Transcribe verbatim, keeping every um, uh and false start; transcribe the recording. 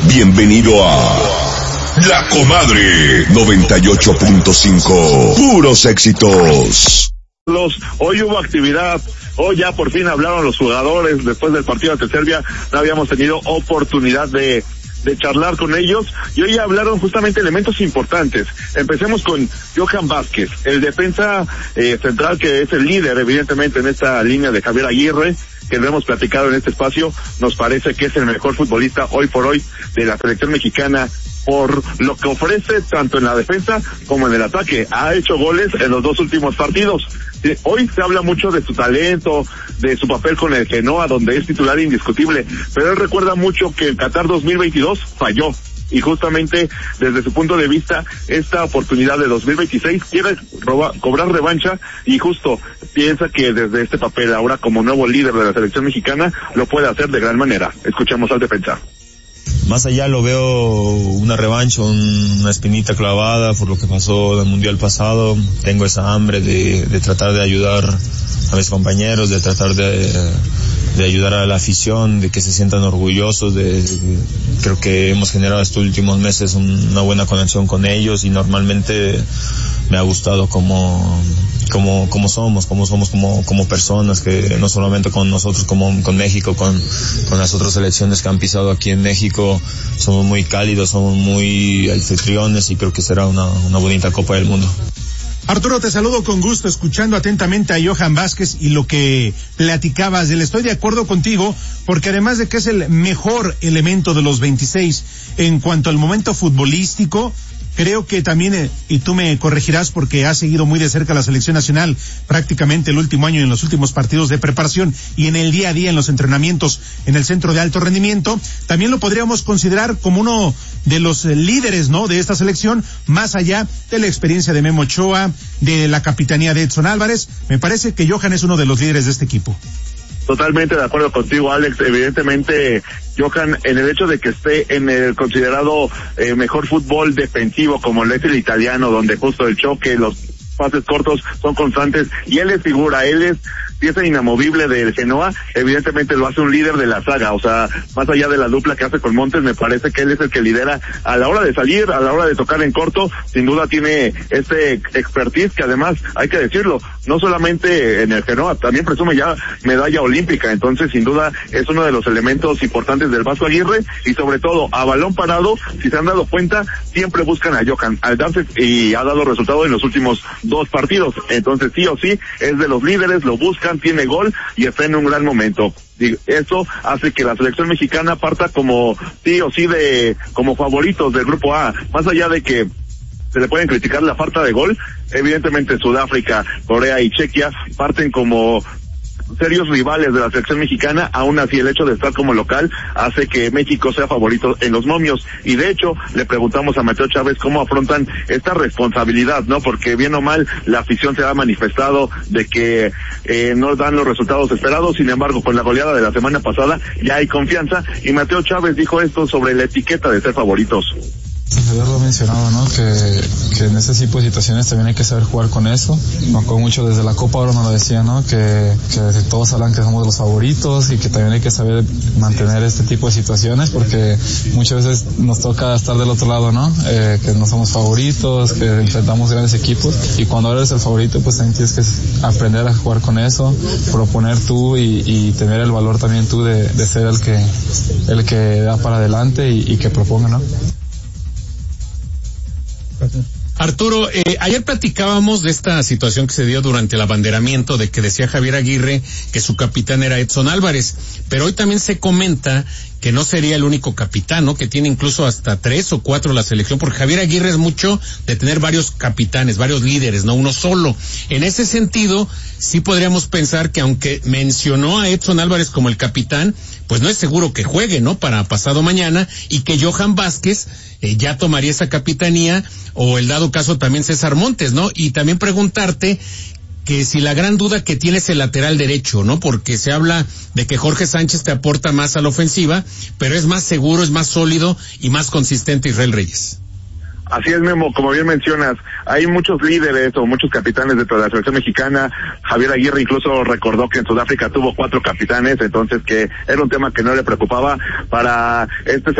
Bienvenido a La Comadre noventa y ocho punto cinco. Puros éxitos. Los, hoy hubo actividad, hoy ya por fin hablaron los jugadores después del partido ante Serbia. No habíamos tenido oportunidad de de charlar con ellos y hoy hablaron justamente elementos importantes. Empecemos con Johan Vázquez, el defensa eh, central, que es el líder evidentemente en esta línea de Javier Aguirre, que lo hemos platicado en este espacio. Nos parece que es el mejor futbolista hoy por hoy de la selección mexicana por lo que ofrece tanto en la defensa como en el ataque. Ha hecho goles en los dos últimos partidos. Hoy se habla mucho de su talento, de su papel con el Genoa, donde es titular indiscutible, pero él recuerda mucho que en Qatar dos mil veintidós falló, y justamente desde su punto de vista esta oportunidad de dos mil veintiséis quiere robar, cobrar revancha, y justo piensa que desde este papel ahora como nuevo líder de la selección mexicana lo puede hacer de gran manera. Escuchamos al defensa. Más allá lo veo una revancha, una espinita clavada por lo que pasó en el Mundial pasado. Tengo esa hambre de, de tratar de ayudar a mis compañeros, de tratar de, de ayudar a la afición, de que se sientan orgullosos. De, de, creo que hemos generado estos últimos meses una buena conexión con ellos y normalmente me ha gustado como como como somos, como somos como como personas, que no solamente con nosotros, como con México, con con las otras selecciones que han pisado aquí en México, somos muy cálidos, somos muy anfitriones y creo que será una una bonita Copa del Mundo. Arturo, te saludo con gusto, escuchando atentamente a Johan Vázquez y lo que platicabas de él. Estoy de acuerdo contigo, porque además de que es el mejor elemento de los veintiséis en cuanto al momento futbolístico, creo que también, eh, y tú me corregirás porque has seguido muy de cerca la selección nacional prácticamente el último año en los últimos partidos de preparación y en el día a día en los entrenamientos en el centro de alto rendimiento, también lo podríamos considerar como uno de los eh, líderes, ¿no?, de esta selección, más allá de la experiencia de Memo Ochoa, de la capitanía de Edson Álvarez. Me parece que Johan es uno de los líderes de este equipo. Totalmente de acuerdo contigo, Alex. Evidentemente, Johan, en el hecho de que esté en el considerado eh, mejor fútbol defensivo, como lo es el italiano, donde justo el choque, los pases cortos son constantes, y él es figura, él es pieza inamovible del Genoa, evidentemente lo hace un líder de la saga. O sea, más allá de la dupla que hace con Montes, me parece que él es el que lidera a la hora de salir, a la hora de tocar en corto. Sin duda tiene este expertise que además, hay que decirlo, no solamente en el Genoa, también presume ya medalla olímpica. Entonces, sin duda, es uno de los elementos importantes del Vasco Aguirre, y sobre todo, a balón parado, si se han dado cuenta, siempre buscan a Johan al darse, y ha dado resultado en los últimos dos partidos. Entonces, sí o sí, es de los líderes, lo buscan, tiene gol y está en un gran momento. Eso hace que la selección mexicana parta como sí o sí de como favoritos del grupo A, más allá de que se le pueden criticar la falta de gol. Evidentemente Sudáfrica, Corea y Chequia parten como serios rivales de la selección mexicana. Aún así, el hecho de estar como local hace que México sea favorito en los momios, y de hecho le preguntamos a Mateo Chávez cómo afrontan esta responsabilidad, ¿no? Porque bien o mal la afición se ha manifestado de que eh, no dan los resultados esperados. Sin embargo, con la goleada de la semana pasada ya hay confianza, y Mateo Chávez dijo esto sobre la etiqueta de ser favoritos. Javier lo ha mencionado, ¿no? Que, que en ese tipo de situaciones también hay que saber jugar con eso. Me acuerdo mucho desde la Copa Oro nos lo decía, ¿no? Que, que todos hablan que somos los favoritos, y que también hay que saber mantener este tipo de situaciones, porque muchas veces nos toca estar del otro lado, ¿no? Eh, que no somos favoritos, que enfrentamos grandes equipos, y cuando eres el favorito, pues también tienes que aprender a jugar con eso, proponer tú y, y tener el valor también tú de, de ser el que, el que da para adelante y, y que proponga, ¿no? Arturo, eh, ayer platicábamos de esta situación que se dio durante el abanderamiento, de que decía Javier Aguirre que su capitán era Edson Álvarez, pero hoy también se comenta que no sería el único capitán, ¿no? Que tiene incluso hasta tres o cuatro la selección, porque Javier Aguirre es mucho de tener varios capitanes, varios líderes, no uno solo. En ese sentido, sí podríamos pensar que aunque mencionó a Edson Álvarez como el capitán, pues no es seguro que juegue, ¿no? Para pasado mañana, y que Johan Vázquez eh, ya tomaría esa capitanía, o el dado caso también César Montes, ¿no? Y también preguntarte que si la gran duda que tiene es el lateral derecho, ¿no? Porque se habla de que Jorge Sánchez te aporta más a la ofensiva, pero es más seguro, es más sólido y más consistente Israel Reyes. Así es, Memo, como bien mencionas, hay muchos líderes o muchos capitanes dentro de la selección mexicana. Javier Aguirre incluso recordó que en Sudáfrica tuvo cuatro capitanes, entonces que era un tema que no le preocupaba para este